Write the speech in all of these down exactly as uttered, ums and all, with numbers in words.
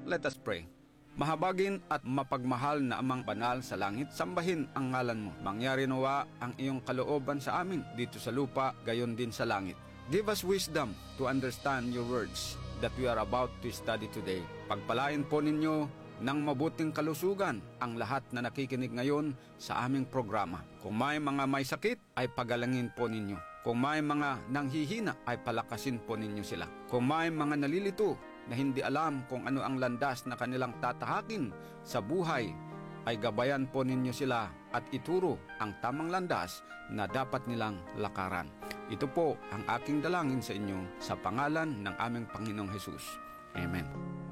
Let us pray. Mahabagin at mapagmahal na Amang Banal sa langit, sambahin ang ngalan mo. Mangyari nawa ang iyong kalooban sa amin dito sa lupa, gayon din sa langit. Give us wisdom to understand your words that we are about to study today. Pagpalain po ninyo ng mabuting kalusugan ang lahat na nakikinig ngayon sa aming programa. Kung may mga may sakit, ay pagalangin po ninyo. Kung may mga nanghihina, ay palakasin po ninyo sila. Kung may mga nalilito na hindi alam kung ano ang landas na kanilang tatahakin sa buhay, ay gabayan po ninyo sila at ituro ang tamang landas na dapat nilang lakaran. Ito po ang aking dalangin sa inyo sa pangalan ng aming Panginoong Hesus. Amen.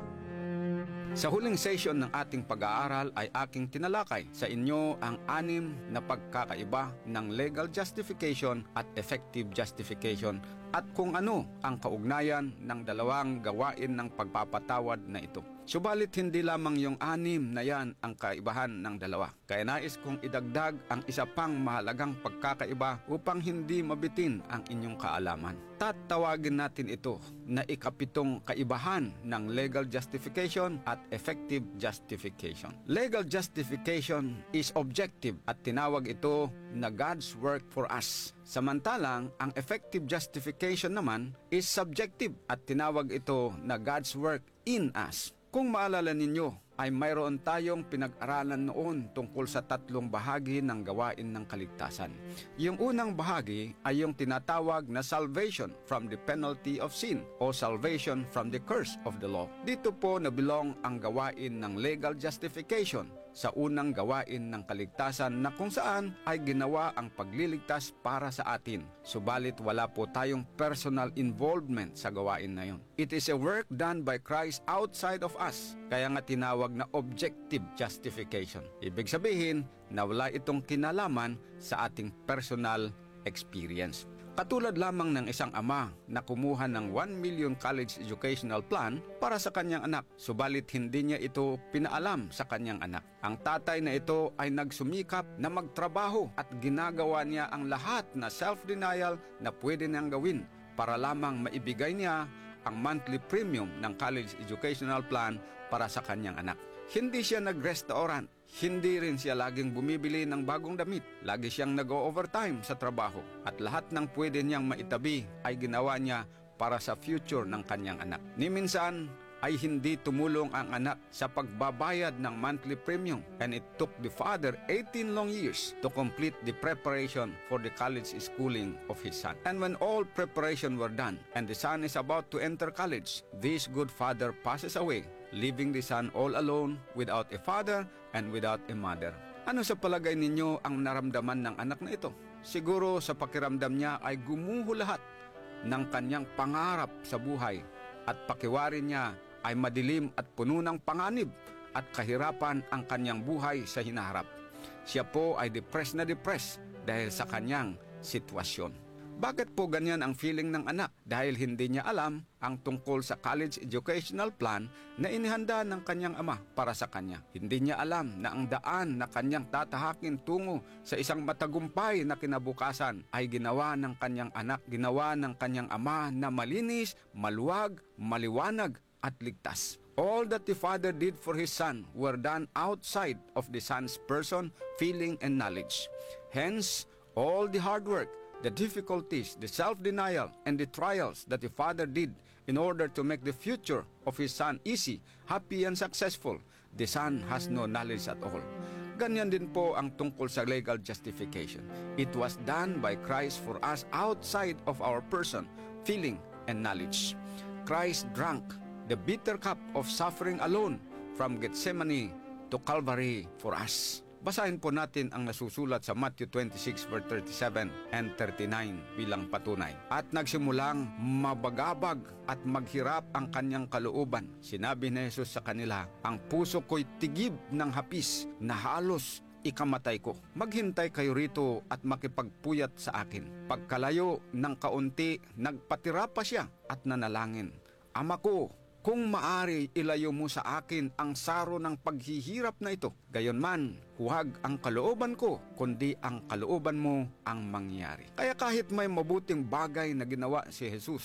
Sa huling session ng ating pag-aaral ay aking tinalakay sa inyo ang anim na pagkakaiba ng legal justification at effective justification at kung ano ang kaugnayan ng dalawang gawain ng pagpapatawad na ito. Subalit hindi lamang yung anim na yan ang kaibahan ng dalawa. Kaya nais kong idagdag ang isa pang mahalagang pagkakaiba upang hindi mabitin ang inyong kaalaman. Tatawagin natin ito na ikapitong kaibahan ng legal justification at effective justification. Legal justification is objective at tinawag ito na God's work for us. Samantalang, ang effective justification naman is subjective at tinawag ito na God's work in us. Kung maalala ninyo, ay mayroon tayong pinag-aralan noon tungkol sa tatlong bahagi ng gawain ng kaligtasan. Yung unang bahagi ay yung tinatawag na salvation from the penalty of sin o salvation from the curse of the law. Dito po nabilong ang gawain ng legal justification sa unang gawain ng kaligtasan na kung saan ay ginawa ang pagliligtas para sa atin. Subalit wala po tayong personal involvement sa gawain na yun. It is a work done by Christ outside of us. Kaya nga tinawag na objective justification. Ibig sabihin na wala itong kinalaman sa ating personal experience. Katulad lamang ng isang ama na kumuha ng one million college educational plan para sa kanyang anak, subalit hindi niya ito pinaalam sa kanyang anak. Ang tatay na ito ay nagsumikap na magtrabaho at ginagawa niya ang lahat na self-denial na pwede niyang gawin para lamang maibigay niya ang monthly premium ng college educational plan para sa kanyang anak. Hindi siya nag-restaurant, hindi rin siya laging bumibili ng bagong damit. Lagi siyang nag-overtime sa trabaho at lahat ng pwede niyang maitabi ay ginawa niya para sa future ng kanyang anak. Ni minsan ay hindi tumulong ang anak sa pagbabayad ng monthly premium and it took the father eighteen long years to complete the preparation for the college schooling of his son. And when all preparation were done and the son is about to enter college, this good father passes away, leaving the son all alone without a father and without a mother. Ano sa palagay ninyo ang naramdaman ng anak na ito? Siguro sa pakiramdam niya ay gumuho lahat ng kanyang pangarap sa buhay at pakiwarin niya ay madilim at puno ng panganib at kahirapan ang kanyang buhay sa hinaharap. Siya po ay depressed na depressed dahil sa kanyang sitwasyon. Bakit po ganyan ang feeling ng anak? Dahil hindi niya alam ang tungkol sa college educational plan na inihanda ng kanyang ama para sa kanya. Hindi niya alam na ang daan na kanyang tatahakin tungo sa isang matagumpay na kinabukasan ay ginawa ng kanyang anak, ginawa ng kanyang ama na malinis, maluwag, maliwanag at ligtas. All that the father did for his son were done outside of the son's person, feeling, and knowledge. Hence, all the hard work, the difficulties, the self-denial, and the trials that the father did in order to make the future of his son easy, happy, and successful, the son has no knowledge at all. Ganyan din po ang tungkol sa legal justification. It was done by Christ for us outside of our person, feeling, and knowledge. Christ drank the bitter cup of suffering alone from Gethsemane to Calvary for us. Basahin po natin ang nasusulat sa Matthew twenty-six verse thirty-seven and thirty-nine bilang patunay. At nagsimulang mabagabag at maghirap ang kanyang kalooban. Sinabi ni Jesus sa kanila, ang puso ko'y tigib ng hapis na halos ikamatay ko. Maghintay kayo rito at makipagpuyat sa akin. Pagkalayo ng kaunti, nagpatira pa siya at nanalangin. Ama ko, kung maari, ilayo mo sa akin ang saro ng paghihirap na ito. Gayunman, huwag ang kalooban ko, kundi ang kalooban mo ang mangyari. Kaya kahit may mabuting bagay na ginawa si Jesus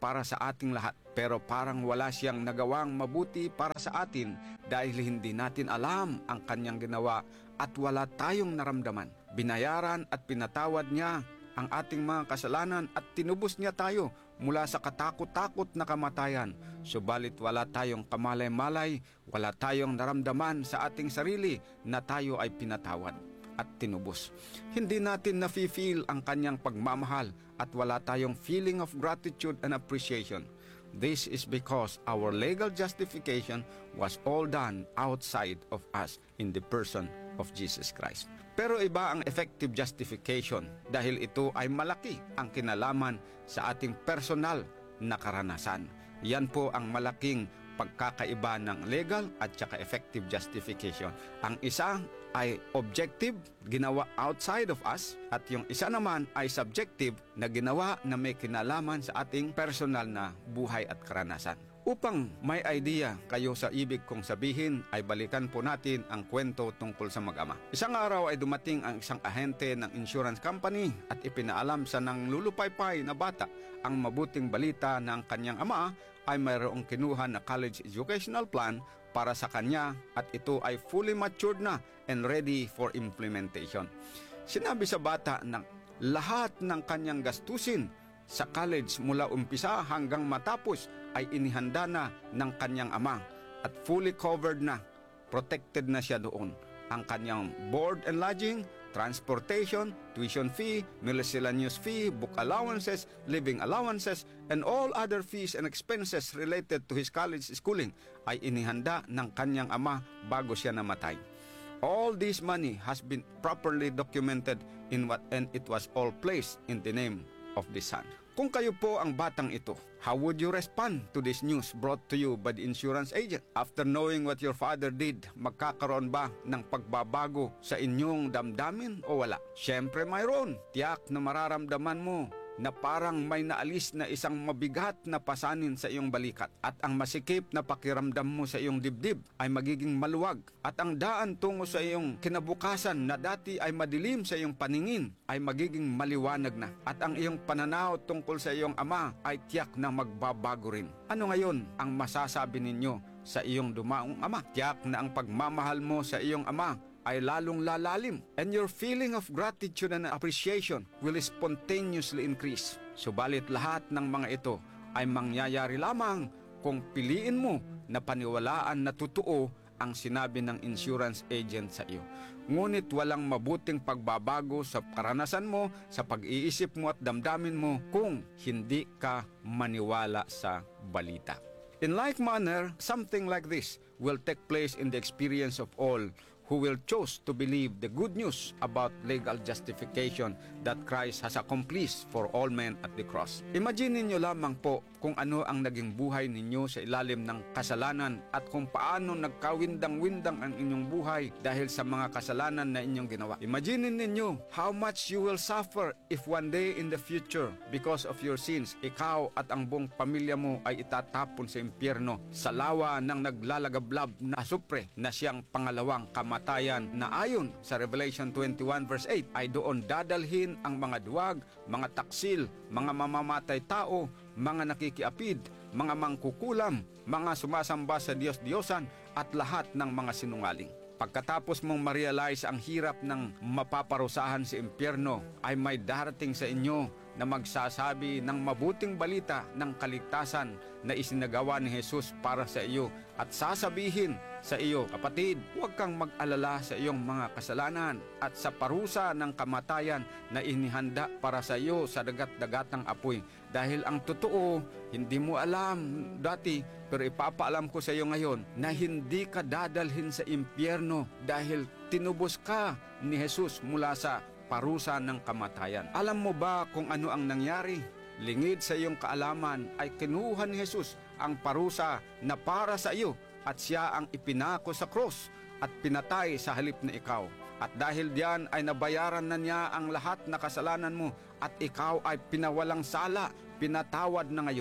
para sa ating lahat. Pero parang wala siyang nagawang mabuti para sa atin dahil hindi natin alam ang kanyang ginawa at wala tayong naramdaman. Binayaran at pinatawad niya ang ating mga kasalanan at tinubos niya tayo mula sa katakot-takot na kamatayan. Subalit wala tayong kamalay-malay, wala tayong naramdaman sa ating sarili na tayo ay pinatawad at tinubos. Hindi natin nafe-feel ang kanyang pagmamahal at wala tayong feeling of gratitude and appreciation. This is because our legal justification was all done outside of us in the person of Jesus Christ. Pero iba ang effective justification dahil ito ay malaki ang kinalaman sa ating personal na karanasan. Yan po ang malaking pagkakaiba ng legal at saka effective justification. Ang isa ay objective, ginawa outside of us, at yung isa naman ay subjective na ginawa na may kinalaman sa ating personal na buhay at karanasan. Upang may idea kayo sa ibig kong sabihin, ay balikan po natin ang kwento tungkol sa mag-ama. Isang araw ay dumating ang isang ahente ng insurance company at ipinaalam sa nang lulupaypay na bata ang mabuting balita na ang kanyang ama ay mayroong kinuha na college educational plan para sa kanya at ito ay fully matured na and ready for implementation. Sinabi sa bata na lahat ng kanyang gastusin sa college mula umpisa hanggang matapos ay inihanda na ng kanyang ama at fully covered na, protected na siya doon. Ang kanyang board and lodging, transportation, tuition fee, miscellaneous fee, book allowances, living allowances, and all other fees and expenses related to his college schooling ay inihanda ng kanyang ama bago siya namatay. All this money has been properly documented in what and it was all placed in the name of the son. Kung kayo po ang batang ito, how would you respond to this news brought to you by the insurance agent? After knowing what your father did, magkakaroon ba ng pagbabago sa inyong damdamin o wala? Siyempre mayroon. Tiyak na mararamdaman mo na parang may naalis na isang mabigat na pasanin sa iyong balikat at ang masikip na pakiramdam mo sa iyong dibdib ay magiging maluwag at ang daan tungo sa iyong kinabukasan na dati ay madilim sa iyong paningin ay magiging maliwanag na at ang iyong pananaw tungkol sa iyong ama ay tiyak na magbabago rin. Ano ngayon ang masasabi ninyo sa iyong dumaong ama? Tiyak na ang pagmamahal mo sa iyong ama ay lalong lalalim and your feeling of gratitude and appreciation will spontaneously increase. Subalit lahat ng mga ito ay mangyayari lamang kung piliin mo na paniwalaan na totoo ang sinabi ng insurance agent sa iyo. Ngunit walang mabuting pagbabago sa karanasan mo, sa pag-iisip mo at damdamin mo kung hindi ka maniwala sa balita. In like manner, something like this will take place in the experience of all who will choose to believe the good news about legal justification that Christ has accomplished for all men at the cross. Imagine niyo lamang po kung ano ang naging buhay ninyo sa ilalim ng kasalanan at kung paano nagkawindang-windang ang inyong buhay dahil sa mga kasalanan na inyong ginawa. Imagine ninyo how much you will suffer if one day in the future, because of your sins, ikaw at ang buong pamilya mo ay itatapon sa impyerno sa lawa ng naglalagablab na supre na siyang pangalawang kamatayan na ayon sa Revelation twenty-one verse eight ay doon dadalhin ang mga duwag, mga taksil, mga mamamatay tao, mga nakikiapid, mga mangkukulam, mga sumasamba sa Diyos-Diyosan at lahat ng mga sinungaling. Pagkatapos mong ma-realize ang hirap ng mapaparusahan sa impyerno, ay may darating sa inyo na magsasabi ng mabuting balita ng kaligtasan na isinagawa ni Jesus para sa iyo at sasabihin sa iyo, kapatid, huwag kang mag-alala sa iyong mga kasalanan at sa parusa ng kamatayan na inihanda para sa iyo sa dagat-dagatang apoy. Dahil ang totoo, hindi mo alam dati, pero ipapaalam ko sa iyo ngayon na hindi ka dadalhin sa impyerno dahil tinubos ka ni Jesus mula sa parusa ng kamatayan. Alam mo ba kung ano ang nangyari? Lingid sa iyong kaalaman ay kinuha ni Jesus ang parusa na para sa iyo at siya ang ipinako sa cross at pinatay sa halip na ikaw. At dahil diyan ay nabayaran na niya ang lahat na kasalanan mo at ikaw ay pinawalang sala, pinatawad na ngayon.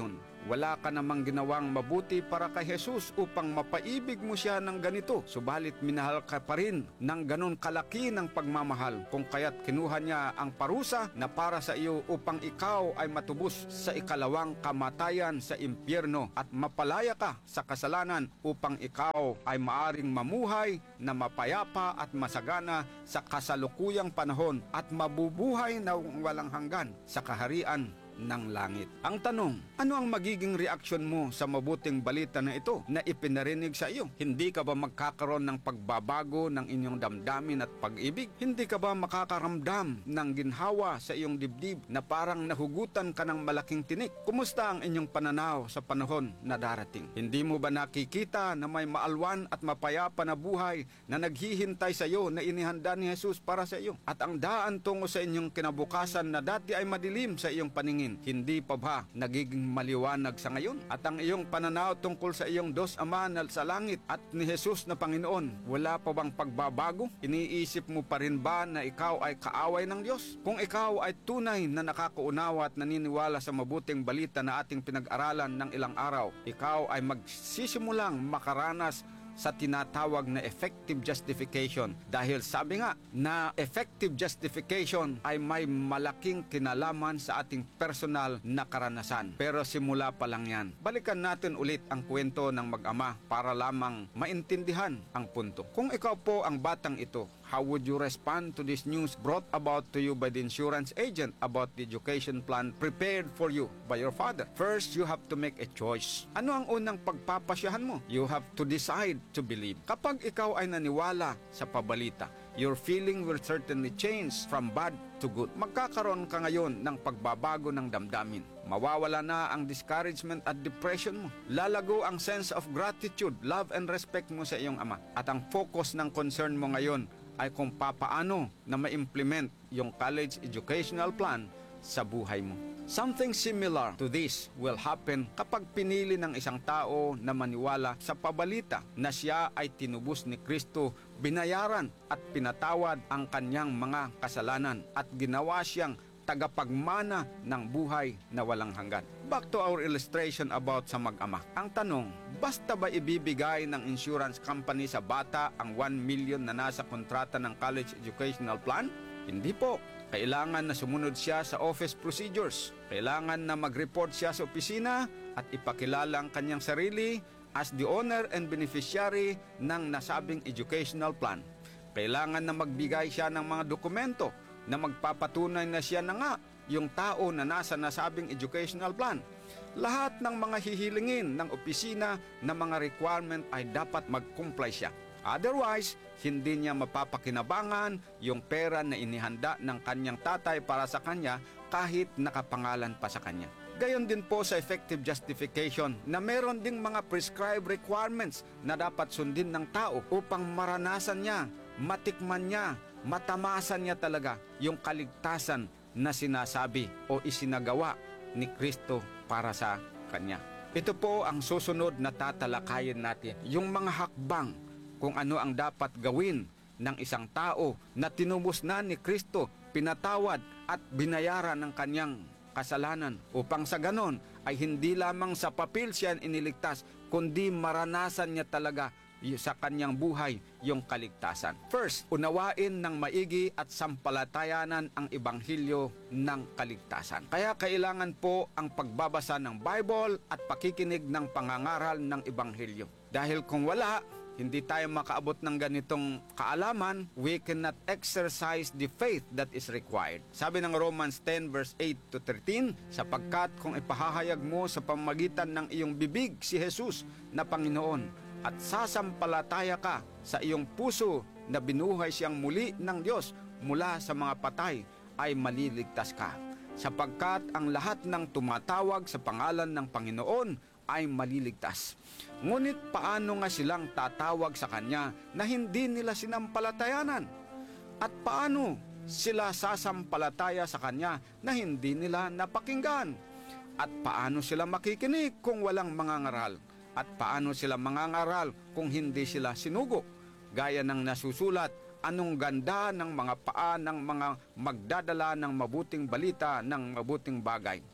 Wala ka namang ginawang mabuti para kay Jesus upang mapaibig mo siya ng ganito. Subalit minahal ka pa rin ng ganon kalaki ng pagmamahal, kung kaya't kinuha niya ang parusa na para sa iyo upang ikaw ay matubos sa ikalawang kamatayan sa impyerno at mapalaya ka sa kasalanan upang ikaw ay maaring mamuhay na mapayapa at masagana sa kasalukuyang panahon at mabubuhay na walang hanggan sa kaharian ng langit. Ang tanong, ano ang magiging reaksyon mo sa mabuting balita na ito na ipinarinig sa iyo? Hindi ka ba magkakaroon ng pagbabago ng inyong damdamin at pag-ibig? Hindi ka ba makakaramdam ng ginhawa sa iyong dibdib na parang nahugutan ka ng malaking tinik? Kumusta ang inyong pananaw sa panahon na darating? Hindi mo ba nakikita na may maalwan at mapayapa na buhay na naghihintay sa iyo na inihanda ni Jesus para sa iyo? At ang daan tungo sa inyong kinabukasan na dati ay madilim sa iyong paningin, hindi pa ba nagiging maliwanag sa ngayon? At ang iyong pananaw tungkol sa iyong Diyos Ama na sa langit at ni Jesus na Panginoon, wala pa bang pagbabago? Iniisip mo pa rin ba na ikaw ay kaaway ng Diyos? Kung ikaw ay tunay na nakakaunawa at naniniwala sa mabuting balita na ating pinag-aralan ng ilang araw, ikaw ay magsisimulang makaranas sa tinatawag na effective justification. Dahil sabi nga na effective justification ay may malaking kinalaman sa ating personal na karanasan. Pero simula pa lang yan. Balikan natin ulit ang kwento ng mag-ama para lamang maintindihan ang punto. Kung ikaw po ang batang ito, how would you respond to this news brought about to you by the insurance agent about the education plan prepared for you by your father? First, you have to make a choice. Ano ang unang pagpapasyahan mo? You have to decide to believe. Kapag ikaw ay naniwala sa pabalita, your feeling will certainly change from bad to good. Magkakaroon ka ngayon ng pagbabago ng damdamin. Mawawala na ang discouragement at depression mo. Lalago ang sense of gratitude, love and respect mo sa iyong ama. At ang focus ng concern mo ngayon ay kung papaano na ma-implement yung college educational plan sa buhay mo. Something similar to this will happen kapag pinili ng isang tao na maniwala sa pabalita na siya ay tinubos ni Kristo, binayaran at pinatawad ang kanyang mga kasalanan at ginawa siyang tagapagmana ng buhay na walang hanggan. Back to our illustration about sa mag-ama. Ang tanong, basta ba ibibigay ng insurance company sa bata ang one million na nasa kontrata ng college educational plan? Hindi po. Kailangan na sumunod siya sa office procedures. Kailangan na mag-report siya sa opisina at ipakilala ang kanyang sarili as the owner and beneficiary ng nasabing educational plan. Kailangan na magbigay siya ng mga dokumento na magpapatunay na siya na nga yung tao na nasa nasabing educational plan. Lahat ng mga hihilingin ng opisina na mga requirement ay dapat mag-comply siya. Otherwise, hindi niya mapapakinabangan yung pera na inihanda ng kanyang tatay para sa kanya kahit nakapangalan pa sa kanya. Gayon din po sa effective justification na meron ding mga prescribed requirements na dapat sundin ng tao upang maranasan niya, matikman niya, matamasan niya talaga yung kaligtasan na sinasabi o isinagawa ni Kristo para sa kanya. Ito po ang susunod na tatalakayin natin, yung mga hakbang kung ano ang dapat gawin ng isang tao na tinubos na ni Kristo, pinatawad at binayaran ng kanyang kasalanan upang sa ganon ay hindi lamang sa papel siya iniligtas kundi maranasan niya talaga sa kanyang buhay yung kaligtasan. First, unawain ng maigi at sampalatayanan ang ebanghelyo ng kaligtasan. Kaya kailangan po ang pagbabasa ng Bible at pakikinig ng pangangaral ng ebanghelyo. Dahil kung wala, hindi tayo makaabot ng ganitong kaalaman, we cannot exercise the faith that is required. Sabi ng Romans ten verse eight to thirteen, sapagkat kung ipahahayag mo sa pamamagitan ng iyong bibig si Jesus na Panginoon at sasampalataya ka sa iyong puso na binuhay siyang muli ng Diyos mula sa mga patay, ay maliligtas ka. Sapagkat ang lahat ng tumatawag sa pangalan ng Panginoon ay maliligtas. Ngunit paano nga silang tatawag sa Kanya na hindi nila sinampalatayanan? At paano sila sasampalataya sa Kanya na hindi nila napakinggan? At paano sila makikinig kung walang mangangaral? At paano sila mangangaral kung hindi sila sinugo? Gaya ng nasusulat, anong ganda ng mga paa ng mga magdadala ng mabuting balita ng mabuting bagay.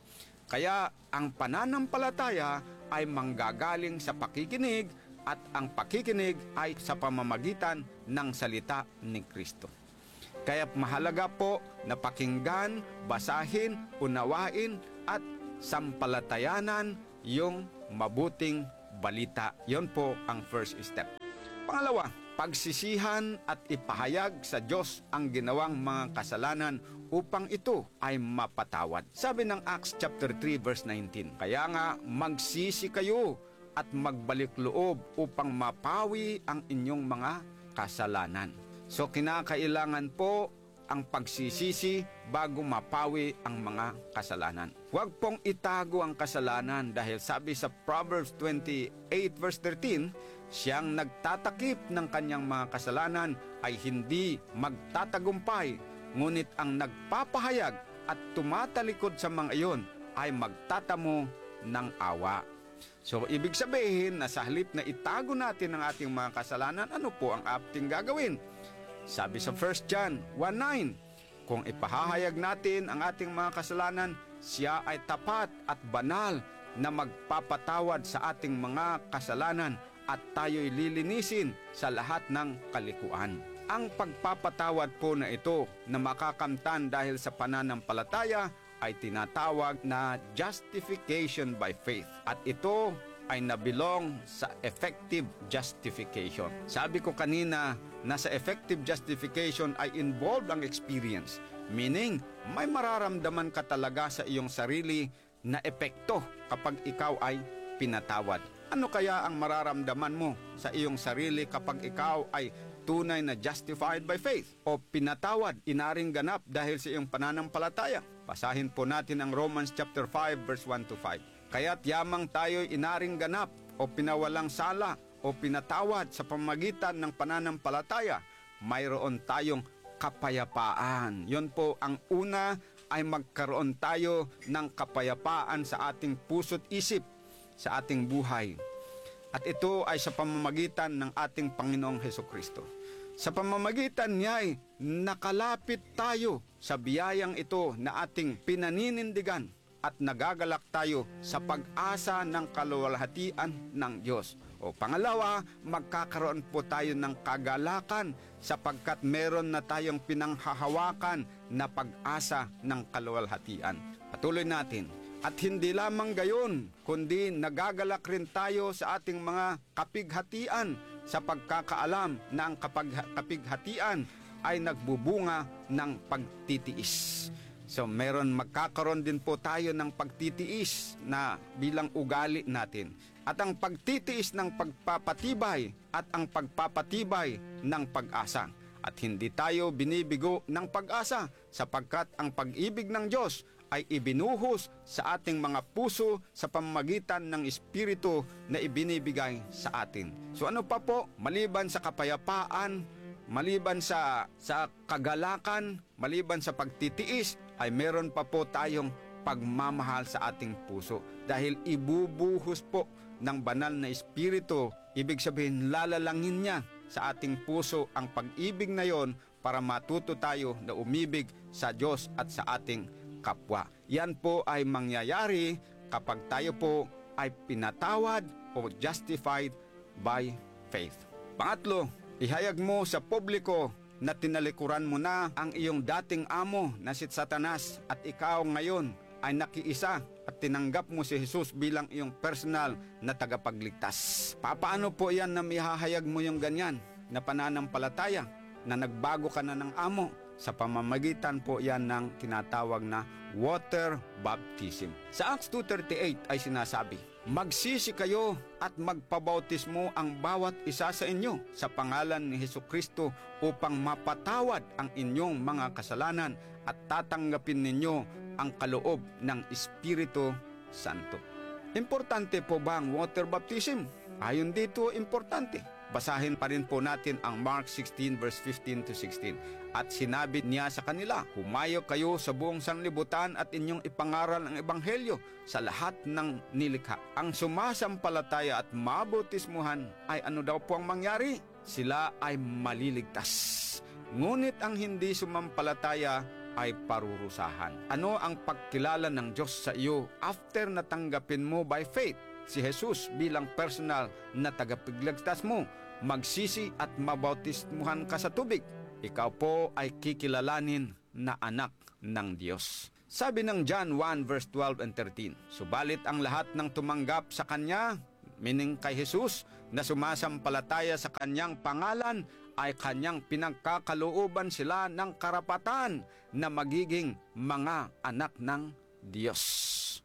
Kaya ang pananampalataya ay manggagaling sa pakikinig at ang pakikinig ay sa pamamagitan ng salita ni Kristo. Kaya mahalaga po na pakinggan, basahin, unawain at sampalatayanan yung mabuting balita. Yon po ang first step. Pangalawa, pagsisihan at ipahayag sa Diyos ang ginawang mga kasalanan upang ito ay mapatawad. Sabi ng Acts chapter three verse nineteen, kaya nga magsisi kayo at magbalik loob upang mapawi ang inyong mga kasalanan. So kinakailangan po ang pagsisisi bago mapawi ang mga kasalanan. Huwag pong itago ang kasalanan dahil sabi sa Proverbs twenty-eight verse thirteen, siyang nagtatakip ng kanyang mga kasalanan ay hindi magtatagumpay, ngunit ang nagpapahayag at tumatalikod sa mga iyon ay magtatamo ng awa. So, ibig sabihin na sa halip na itago natin ang ating mga kasalanan, ano po ang ating gagawin? Sabi sa First John one nine, kung ipahahayag natin ang ating mga kasalanan, siya ay tapat at banal na magpapatawad sa ating mga kasalanan at tayo'y lilinisin sa lahat ng kalikuan. Ang pagpapatawad po na ito na makakamtan dahil sa pananampalataya ay tinatawag na justification by faith. At ito ay nabilong sa effective justification. Sabi ko kanina na sa effective justification ay involved ang experience. Meaning, may mararamdaman ka talaga sa iyong sarili na epekto kapag ikaw ay pinatawad. Ano kaya ang mararamdaman mo sa iyong sarili kapag ikaw ay tunay na justified by faith o pinatawad, inaring ganap dahil sa iyong pananampalataya? Basahin po natin ang Romans chapter five verse one to five. Kaya't yamang tayo'y inaring ganap o pinawalang sala o pinatawad sa pamamagitan ng pananampalataya, mayroon tayong kapayapaan. Yon po ang una ay magkaroon tayo ng kapayapaan sa ating puso't isip, sa ating buhay. At ito ay sa pamamagitan ng ating Panginoong Hesukristo. Sa pamamagitan niya ay nakalapit tayo sa biyayang ito na ating pinaninindigan at nagagalak tayo sa pag-asa ng kaluwalhatian ng Diyos. O pangalawa, magkakaroon po tayo ng kagalakan sapagkat meron na tayong pinanghahawakan na pag-asa ng kaluwalhatian. Patuloy natin. At hindi lamang gayon, kundi nagagalak rin tayo sa ating mga kapighatian sa pagkakaalam na ang kapag- kapighatian ay nagbubunga ng pagtitiis. So meron magkakaroon din po tayo ng pagtitiis na bilang ugali natin. At ang pagtitiis ng pagpapatibay at ang pagpapatibay ng pag-asa. At hindi tayo binibigo ng pag-asa sapagkat ang pag-ibig ng Diyos ay ibinuhos sa ating mga puso sa pamamagitan ng Espiritu na ibinibigay sa atin. So ano pa po? Maliban sa kapayapaan, maliban sa, sa kagalakan, maliban sa pagtitiis, ay meron pa po tayong pagmamahal sa ating puso. Dahil ibubuhos po ng banal na Espiritu, ibig sabihin lalalangin niya sa ating puso ang pag-ibig na yon para matuto tayo na umibig sa Diyos at sa ating kapwa. Yan po ay mangyayari kapag tayo po ay pinatawad o justified by faith. Pangatlo, ihayag mo sa publiko na tinalikuran mo na ang iyong dating amo na si Satanas at ikaw ngayon ay nakiisa at tinanggap mo si Jesus bilang iyong personal na tagapagligtas. Papaano po yan na ihahayag mo yung ganyan na pananampalataya na nagbago ka na ng amo? Sa pamamagitan po yan ng tinatawag na water baptism. Sa Acts two thirty-eight ay sinasabi, magsisi kayo at magpabautismo ang bawat isa sa inyo sa pangalan ni Hesukristo upang mapatawad ang inyong mga kasalanan at tatanggapin ninyo ang kaloob ng Espiritu Santo. Importante po ba ang water baptism? Ayon dito, importante. Basahin pa rin po natin ang Mark sixteen verse fifteen to sixteen. At sinabi niya sa kanila, humayo kayo sa buong sanlibutan at inyong ipangaral ang ebanghelyo sa lahat ng nilikha. Ang sumasampalataya at mabautismuhan ay ano daw po ang mangyari? Sila ay maliligtas. Ngunit ang hindi sumampalataya ay parurusahan. Ano ang pagkilala ng Diyos sa iyo after natanggapin mo by faith si Jesus bilang personal na tagapagligtas mo? Magsisi at mabautismuhan ka sa tubig. Ikaw po ay kikilalanin na anak ng Diyos. Sabi ng John one verse twelve and thirteen, subalit ang lahat ng tumanggap sa Kanya, meaning kay Jesus, na sumasampalataya sa Kanyang pangalan, ay Kanyang pinagkakalooban sila ng karapatan na magiging mga anak ng Diyos.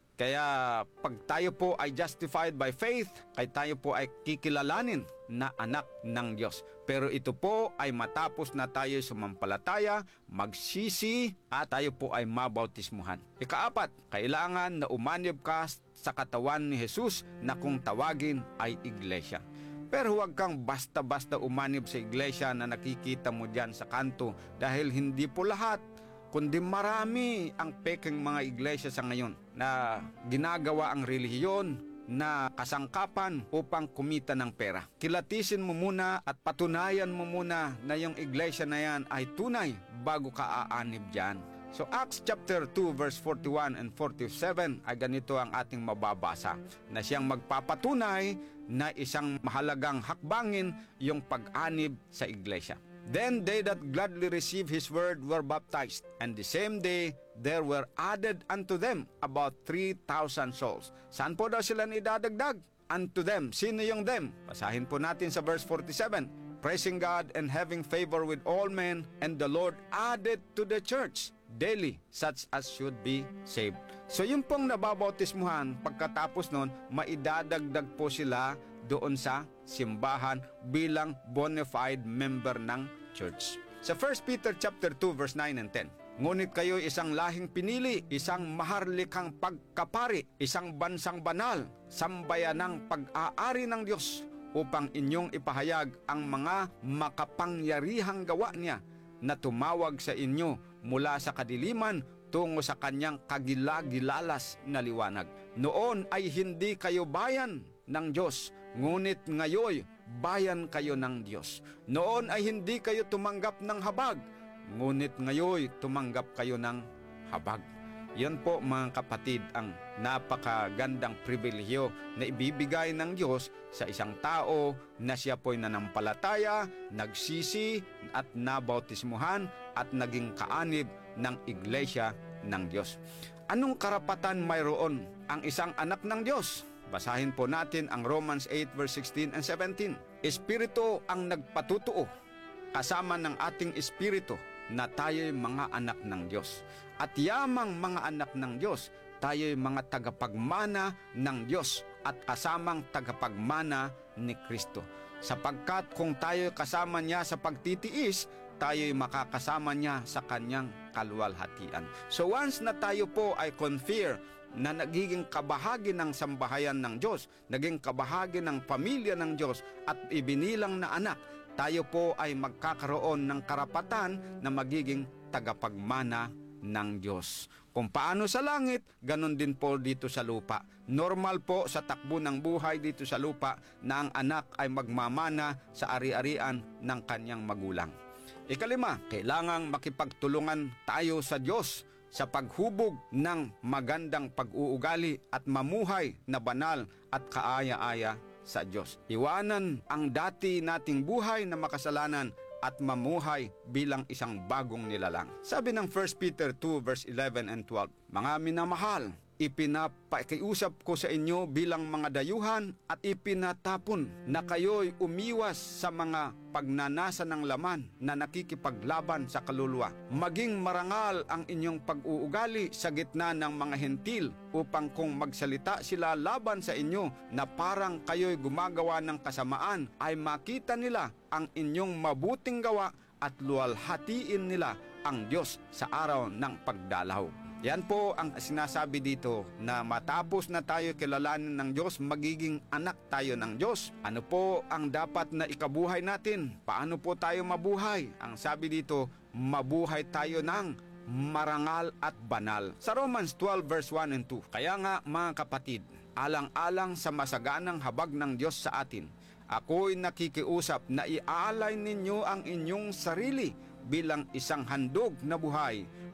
Kaya pag tayo po ay justified by faith, kay tayo po ay kikilalanin na anak ng Diyos. Pero ito po ay matapos na tayo sumampalataya, magsisi, at tayo po ay mabautismuhan. Ikaapat, kailangan na umanib ka sa katawan ni Jesus na kung tawagin ay iglesia. Pero huwag kang basta-basta umanib sa iglesia na nakikita mo dyan sa kanto, dahil hindi po lahat, kundi marami ang peking mga iglesia sa ngayon na ginagawa ang relihiyon na kasangkapan upang kumita ng pera. Kilatisin mo muna at patunayan mo muna na yung iglesia na yan ay tunay bago ka aanib dyan. So Acts chapter two verse forty-one and forty-seven ay ganito ang ating mababasa, na siyang magpapatunay na isang mahalagang hakbangin yung pag-anib sa iglesia. Then they that gladly received his word were baptized, and the same day there were added unto them about three thousand souls. Saan po daw sila nidadagdag? Unto them. Sino yung them? Basahin po natin sa verse forty-seven. Praising God and having favor with all men, and the Lord added to the church daily such as should be saved. So yung pong nababautismuhan, pagkatapos nun, maidadagdag po sila doon sa simbahan bilang bona fide member ng church. Sa First Peter chapter two verse nine and ten, ngunit kayo isang lahing pinili, isang maharlikang pagkapari, isang bansang banal, sambayanang pag-aari ng Diyos, upang inyong ipahayag ang mga makapangyarihang gawa niya na tumawag sa inyo mula sa kadiliman tungo sa kanyang kagilagilalas na liwanag. Noon ay hindi kayo bayan ng Diyos, ngunit ngayoy bayan kayo ng Diyos. Noon ay hindi kayo tumanggap ng habag, ngunit ngayoy tumanggap kayo ng habag. Yan po mga kapatid ang napakagandang pribilehyo na ibibigay ng Diyos sa isang tao na siya po'y nanampalataya, nagsisi at nabautismuhan at naging kaanib ng iglesia ng Diyos. Anong karapatan mayroon ang isang anak ng Diyos? Basahin po natin ang Romans eight verse sixteen and seventeen. Espiritu ang nagpatutuo kasama ng ating espiritu na tayo'y mga anak ng Diyos. At yamang mga anak ng Diyos, tayo'y mga tagapagmana ng Diyos at kasamang tagapagmana ni Kristo. Sapagkat kung tayo'y kasama niya sa pagtitiis, tayo'y makakasama niya sa kanyang kaluwalhatian. So once na tayo po ay confer na nagiging kabahagi ng sambahayan ng Diyos, naging kabahagi ng pamilya ng Diyos at ibinilang na anak, tayo po ay magkakaroon ng karapatan na magiging tagapagmana ng Diyos. Kung paano sa langit, ganun din po dito sa lupa. Normal po sa takbo ng buhay dito sa lupa na ang anak ay magmamana sa ari-arian ng kanyang magulang. Ikalima, kailangang makipagtulungan tayo sa Diyos sa paghubog ng magandang pag-uugali at mamuhay na banal at kaaya-aya sa Diyos. Iwanan ang dati nating buhay na makasalanan at mamuhay bilang isang bagong nilalang. Sabi ng First Peter two verse eleven and twelve, mga minamahal, ipinapakiusap ko sa inyo bilang mga dayuhan at ipinatapon na kayo'y umiwas sa mga pagnanasa ng laman na nakikipaglaban sa kaluluwa. Maging marangal ang inyong pag-uugali sa gitna ng mga hentil upang kung magsalita sila laban sa inyo na parang kayo'y gumagawa ng kasamaan, ay makita nila ang inyong mabuting gawa at luwalhatiin nila ang Diyos sa araw ng pagdalaw. Yan po ang sinasabi dito na matapos na tayo kilalanin ng Diyos, magiging anak tayo ng Diyos. Ano po ang dapat na ikabuhay natin? Paano po tayo mabuhay? Ang sabi dito, mabuhay tayo ng marangal at banal. Sa Romans twelve verse one and two, kaya nga mga kapatid, alang-alang sa masaganang habag ng Diyos sa atin, ako'y nakikiusap na iaalay ninyo ang inyong sarili bilang isang handog na buhay,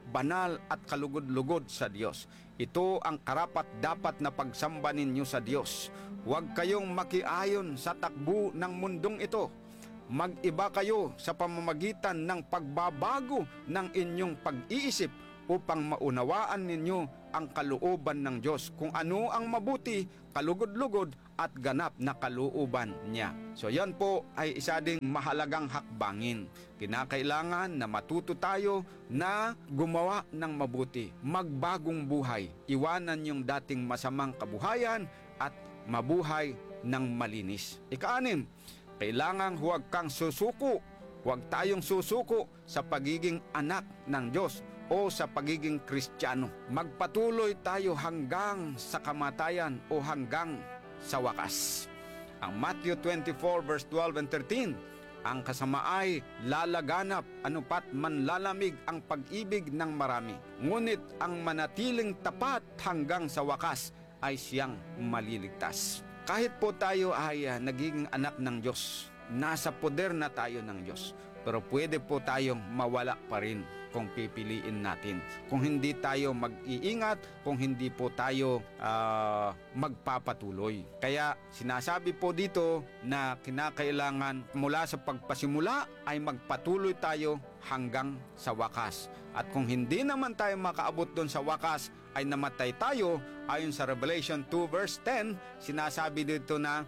banal at kalugod-lugod sa Diyos. Ito ang karapat-dapat na pagsamba ninyo sa Diyos. Huwag kayong makiayon sa takbo ng mundong ito. Mag-iba kayo sa pamamagitan ng pagbabago ng inyong pag-iisip upang maunawaan ninyo ang kalooban ng Diyos, kung ano ang mabuti, kalugod-lugod at ganap na kalooban niya. So yan po ay isa ding mahalagang hakbangin. Kinakailangan na matuto tayo na gumawa ng mabuti, magbagong buhay, iwanan yung dating masamang kabuhayan at mabuhay ng malinis. Ika-anim, kailangan huwag kang susuko, huwag tayong susuko sa pagiging anak ng Diyos o sa pagiging Kristiyano. Magpatuloy tayo hanggang sa kamatayan o hanggang sa wakas. Ang Matthew twenty-four verse twelve and thirteen, ang kasamaay lalaganap, anupat manlalamig ang pag-ibig ng marami. Ngunit ang manatiling tapat hanggang sa wakas ay siyang maliligtas. Kahit po tayo ay uh, nagiging anak ng Diyos, nasa poder na tayo ng Diyos, pero pwede po tayong mawala pa rin kung pipiliin natin. Kung hindi tayo mag-iingat, kung hindi po tayo uh, magpapatuloy. Kaya sinasabi po dito na kinakailangan mula sa pagpasimula ay magpatuloy tayo hanggang sa wakas. At kung hindi naman tayo makaabot doon sa wakas, ay namatay tayo, ayon sa Revelation two verse ten, sinasabi dito na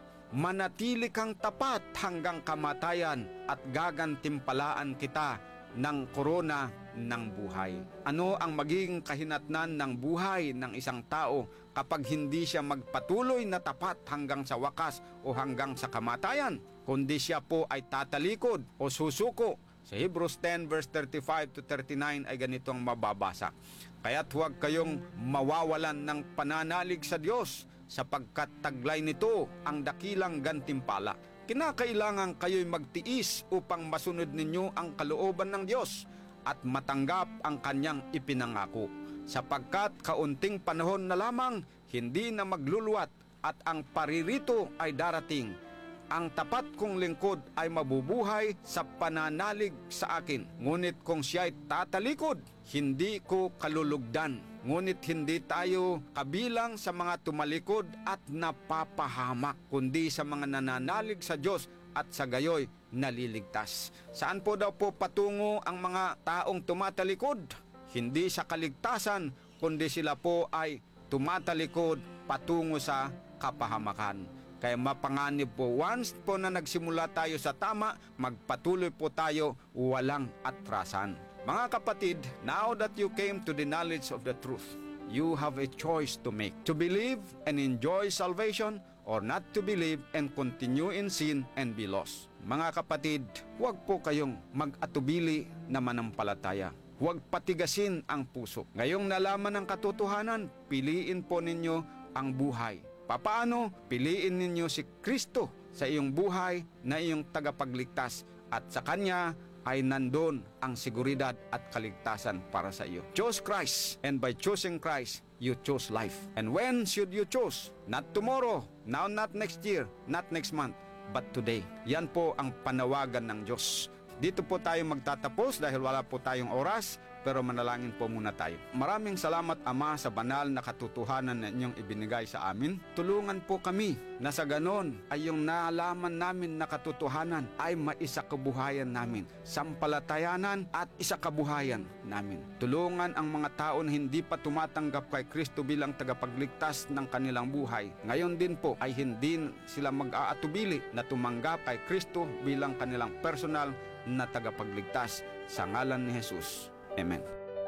manatili kang tapat hanggang kamatayan at gagantimpalaan kita ng korona ng buhay. Ano ang magiging kahinatnan ng buhay ng isang tao kapag hindi siya magpatuloy na tapat hanggang sa wakas o hanggang sa kamatayan, kundi siya po ay tatalikod o susuko? Sa Hebrews ten verse thirty-five to thirty-nine ay ganito ang mababasa. Kaya't huwag kayong mawawalan ng pananalig sa Diyos, sapagkat taglay nito ang dakilang gantimpala. Kinakailangan kayo'y magtiis upang masunod ninyo ang kalooban ng Diyos at matanggap ang kanyang ipinangako, sapagkat kaunting panahon na lamang, hindi na magluluwat at ang paririto ay darating. Ang tapat kong lingkod ay mabubuhay sa pananalig sa akin. Ngunit kung siya'y tatalikod, hindi ko kalulugdan. Ngunit hindi tayo kabilang sa mga tumalikod at napapahamak, kundi sa mga nananalig sa Diyos at sa gayoy naliligtas. Saan po daw po patungo ang mga taong tumatalikod? Hindi sa kaligtasan, kundi sila po ay tumatalikod patungo sa kapahamakan. Kaya mapanganib po, once po na nagsimula tayo sa tama, magpatuloy po tayo walang atrasan. Mga kapatid, now that you came to the knowledge of the truth, you have a choice to make. To believe and enjoy salvation or not to believe and continue in sin and be lost. Mga kapatid, huwag po kayong mag-atubili na manampalataya. Huwag patigasin ang puso. Ngayong nalaman ang katotohanan, piliin po ninyo ang buhay. Papaano? Piliin ninyo si Kristo sa iyong buhay na iyong tagapagligtas, at sa Kanya ay nandun ang seguridad at kaligtasan para sa iyo. Choose Christ, and by choosing Christ, you choose life. And when should you choose? Not tomorrow, now not next year, not next month, but today. Yan po ang panawagan ng Diyos. Dito po tayo magtatapos dahil wala po tayong oras, pero manalangin po muna tayo. Maraming salamat, Ama, sa banal na katotohanan na inyong ibinigay sa amin. Tulungan po kami na sa ganon ay yung nalaman namin na katotohanan ay maisakabuhayan namin, sampalatayanan at isakabuhayan namin. Tulungan ang mga tao na hindi pa tumatanggap kay Kristo bilang tagapagligtas ng kanilang buhay. Ngayon din po ay hindi sila mag-aatubili na tumanggap kay Kristo bilang kanilang personal na tagapagligtas, sa ngalan ni Jesus. Amen.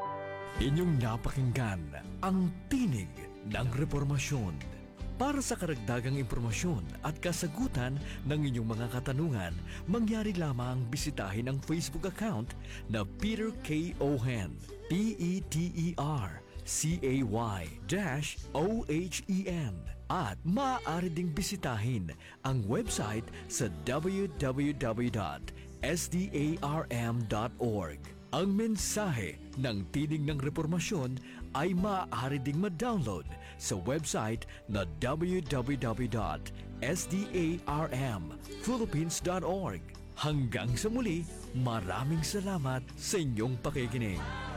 Inyong napakinggan ang Tinig ng Reformasyon. Para sa karagdagang impormasyon at kasagutan ng inyong mga katanungan, mangyari lamang bisitahin ang Facebook account na Peter K. Ohen, P E T E R C A Y O H E N, at maaari ding bisitahin ang website sa w w w dot s d a r m dot org. Ang mensahe ng Tinig ng Reformasyon ay maaari ding ma-download sa website na w w w dot s d a r m philippines dot org. Hanggang sa muli, maraming salamat sa inyong pakikinig.